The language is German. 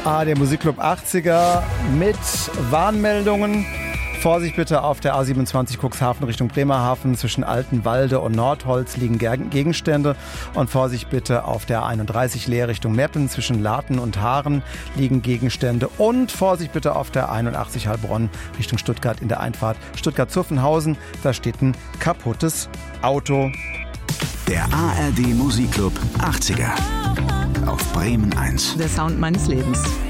Der Musikclub 80er mit Warnmeldungen. Vorsicht bitte auf der A27 Cuxhaven Richtung Bremerhaven. Zwischen Altenwalde und Nordholz liegen Gegenstände. Und Vorsicht bitte auf der A31 Leer Richtung Meppen. Zwischen Laten und Haaren liegen Gegenstände. Und Vorsicht bitte auf der 81 Heilbronn Richtung Stuttgart in der Einfahrt Stuttgart-Zuffenhausen. Da steht ein kaputtes Auto. Der ARD Musikclub 80er auf Bremen 1. Der Sound meines Lebens.